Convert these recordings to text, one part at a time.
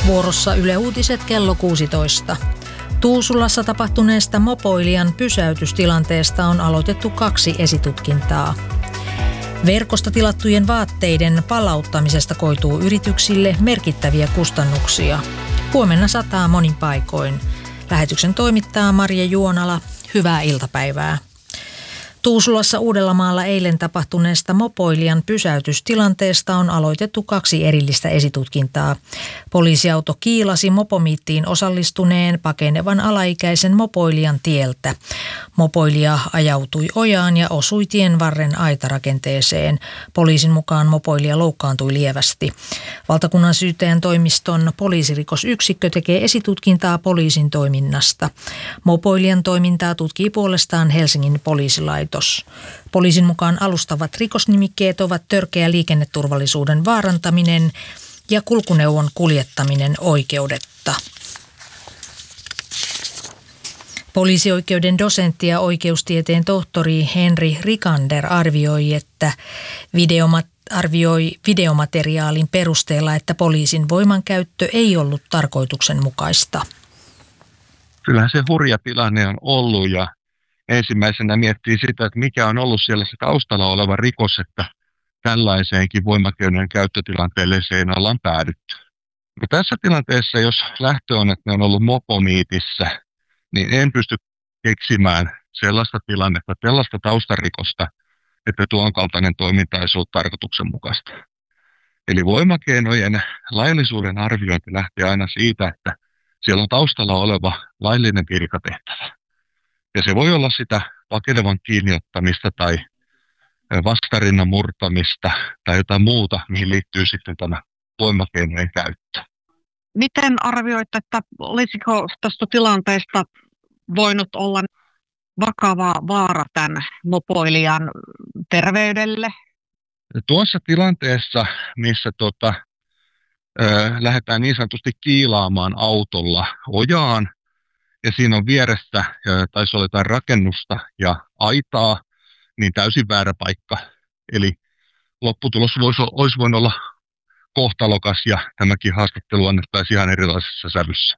Vuorossa Yle Uutiset kello 16. Tuusulassa tapahtuneesta mopoilijan pysäytystilanteesta on aloitettu 2 esitutkintaa. Verkosta tilattujen vaatteiden palauttamisesta koituu yrityksille merkittäviä kustannuksia. Huomenna sataa monin paikoin. Lähetyksen toimittaa Marja Juonala. Hyvää iltapäivää. Tuusulassa Uudellamaalla eilen tapahtuneesta mopoilijan pysäytystilanteesta on aloitettu 2 erillistä esitutkintaa. Poliisiauto kiilasi mopomiittiin osallistuneen pakenevan alaikäisen mopoilijan tieltä. Mopoilija ajautui ojaan ja osui tien varren aitarakenteeseen. Poliisin mukaan mopoilija loukkaantui lievästi. Valtakunnan syyttäjän toimiston poliisirikosyksikkö tekee esitutkintaa poliisin toiminnasta. Mopoilijan toimintaa tutkii puolestaan Helsingin poliisilaitos. Poliisin mukaan alustavat rikosnimikkeet ovat törkeä liikenneturvallisuuden vaarantaminen ja kulkuneuvon kuljettaminen oikeudetta. Poliisioikeuden dosentti ja oikeustieteen tohtori Henri Rikander arvioi videomateriaalin perusteella, että poliisin voimankäyttö ei ollut tarkoituksenmukaista. Kyllähän se hurja tilanne on ollut ja ensimmäisenä miettii sitä, että mikä on ollut siellä se taustalla oleva rikos, että tällaiseenkin voimakeinojen käyttötilanteeseen ollaan päädytty. No tässä tilanteessa, jos lähtö on, että ne on ollut mopomiitissä, niin en pysty keksimään sellaista tilannetta, sellaista taustarikosta, että tuon kaltainen toiminta ei ollut tarkoituksenmukaista. Eli voimakeinojen laillisuuden arviointi lähtee aina siitä, että siellä on taustalla oleva laillinen virkatehtävä. Ja se voi olla sitä pakenevan kiinniottamista tai vastarinnan murtamista tai jotain muuta, mihin liittyy sitten tämä voimakeinojen käyttö. Miten arvioit, että olisiko tästä tilanteesta voinut olla vakava vaara tämän mopoilijan terveydelle? Tuossa tilanteessa, missä lähdetään niin sanotusti kiilaamaan autolla ojaan, ja siinä on vieressä, taisi olla jotain rakennusta ja aitaa, niin täysin väärä paikka. Eli lopputulos olisi voinut olla kohtalokas ja tämäkin haastattelu annettaisiin ihan erilaisessa sävyssä.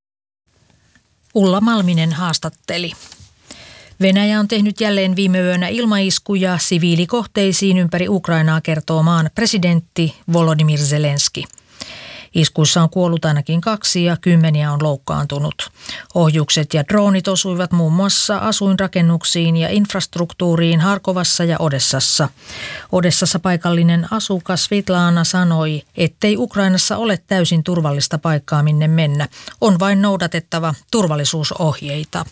Ulla Malminen haastatteli. Venäjä on tehnyt jälleen viime yönä ilmaiskuja siviilikohteisiin ympäri Ukrainaa, kertoo maan presidentti Volodymyr Zelenski. Iskuissa on kuollut ainakin 2 ja 10 on loukkaantunut. Ohjukset ja droonit osuivat muun muassa asuinrakennuksiin ja infrastruktuuriin Harkovassa ja Odessassa. Odessassa paikallinen asukas Svetlana sanoi, ettei Ukrainassa ole täysin turvallista paikkaa minne mennä. On vain noudatettava turvallisuusohjeita.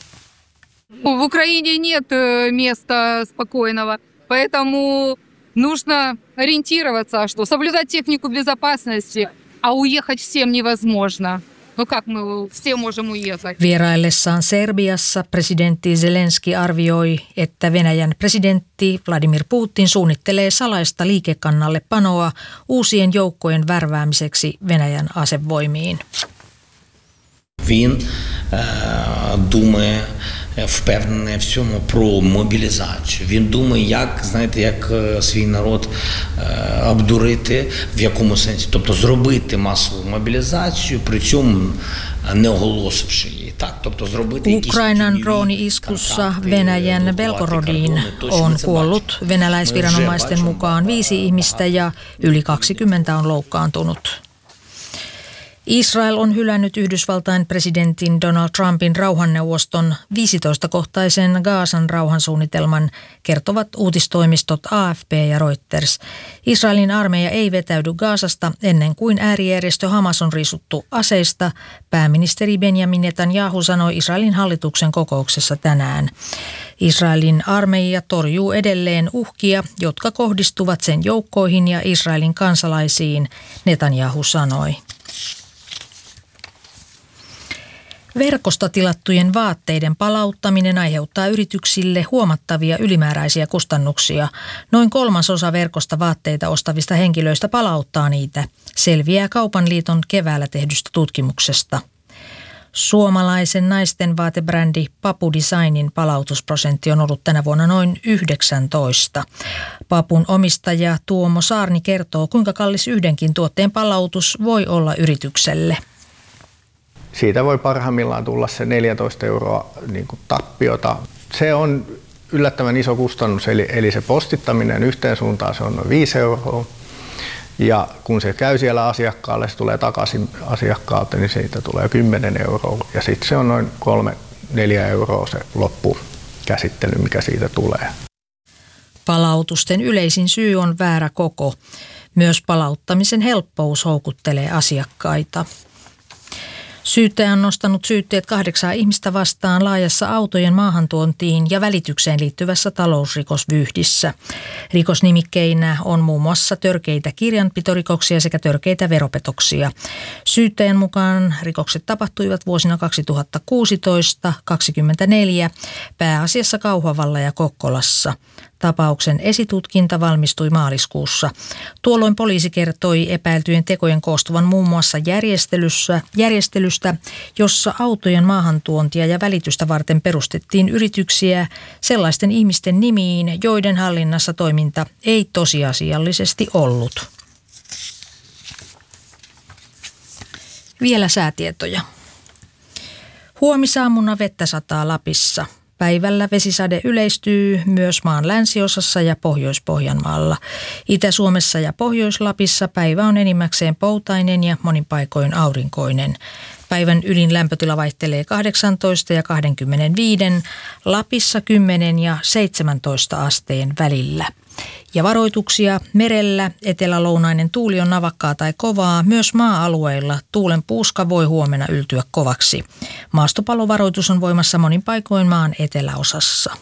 В Украине нет места спокойного, поэтому нужно ориентироваться, что соблюдать технику безопасности, а уехать всем невозможно. No как мы все можем uехать? Vieraillessaan Serbiassa presidentti Zelenski arvioi, että Venäjän presidentti Vladimir Putin suunnittelee salaista liikekannallepanoa uusien joukkojen värväämiseksi Venäjän asevoimiin. Він думає, впевнений в цьому про мобілізацію. Він думає, як свій народ обдурити, в якому сенсі. Тобто зробити масову мобілізацію, при цьому не оголосивши її. Ukrainan drooni-iskussa Venäjän Belgorodiin on kuollut venäläisviranomaisten mukaan 5 ihmistä ja yli 20 on loukkaantunut. Israel on hylännyt Yhdysvaltain presidentin Donald Trumpin rauhanneuvoston 15-kohtaisen Gazan rauhansuunnitelman, kertovat uutistoimistot AFP ja Reuters. Israelin armeija ei vetäydy Gazasta ennen kuin äärijärjestö Hamas on riisuttu aseista, pääministeri Benjamin Netanyahu sanoi Israelin hallituksen kokouksessa tänään. Israelin armeija torjuu edelleen uhkia, jotka kohdistuvat sen joukkoihin ja Israelin kansalaisiin, Netanyahu sanoi. Verkosta tilattujen vaatteiden palauttaminen aiheuttaa yrityksille huomattavia ylimääräisiä kustannuksia. Noin 1/3 verkosta vaatteita ostavista henkilöistä palauttaa niitä, selviää Kaupan liiton keväällä tehdystä tutkimuksesta. Suomalaisen naisten vaatebrändi Papu Designin palautusprosentti on ollut tänä vuonna noin 19. Papun omistaja Tuomo Saarni kertoo, kuinka kallis yhdenkin tuotteen palautus voi olla yritykselle. Siitä voi parhaimmillaan tulla se 14 € niin kuin tappiota. Se on yllättävän iso kustannus, eli se postittaminen yhteen suuntaan se on noin 5 €. Ja kun se käy siellä asiakkaalle, se tulee takaisin asiakkaalta, niin siitä tulee 10 €. Ja sitten se on noin 3-4 € se loppukäsittely, mikä siitä tulee. Palautusten yleisin syy on väärä koko. Myös palauttamisen helppous houkuttelee asiakkaita. Syyttäjä on nostanut syytteet 8 ihmistä vastaan laajassa autojen maahantuontiin ja välitykseen liittyvässä talousrikosvyyhdissä. Rikosnimikkeinä on muun muassa törkeitä kirjanpitorikoksia sekä törkeitä veropetoksia. Syyttäjän mukaan rikokset tapahtuivat vuosina 2016-2024 pääasiassa Kauhavalla ja Kokkolassa. Tapauksen esitutkinta valmistui maaliskuussa. Tuolloin poliisi kertoi epäiltyjen tekojen koostuvan muun muassa järjestelystä, jossa autojen maahantuontia ja välitystä varten perustettiin yrityksiä sellaisten ihmisten nimiin, joiden hallinnassa toiminta ei tosiasiallisesti ollut. Vielä säätietoja. Huomisaamuna vettä sataa Lapissa. Päivällä vesisade yleistyy myös maan länsiosassa ja Pohjois-Pohjanmaalla. Itä-Suomessa ja Pohjois-Lapissa päivä on enimmäkseen poutainen ja monin paikoin aurinkoinen. Päivän ylin lämpötila vaihtelee 18 ja 25, Lapissa 10 ja 17 asteen välillä. Ja varoituksia merellä, etelälounainen tuuli on navakkaa tai kovaa. Myös maa-alueilla tuulen puuska voi huomenna yltyä kovaksi. Maastopallovaroitus on voimassa monin paikoin maan eteläosassa.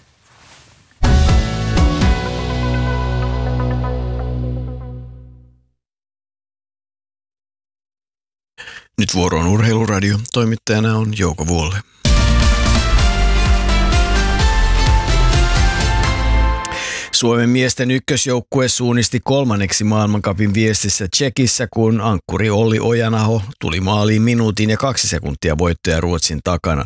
Nyt vuoro on Urheiluradio. Toimittajana on Jouko Vuolle. Suomen miesten ykkösjoukkue suunnisti 3. maailmancupin viestissä Tšekissä, kun ankkuri Olli Ojanaho tuli maaliin minuutin ja 2 sekuntia voittaja Ruotsin takana.